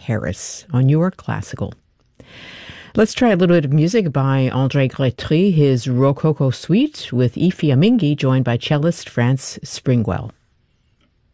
Harris on Your Classical. Let's try a little bit of music by André Grétry, his Rococo Suite with I Fiammingi, joined by cellist France Springwell.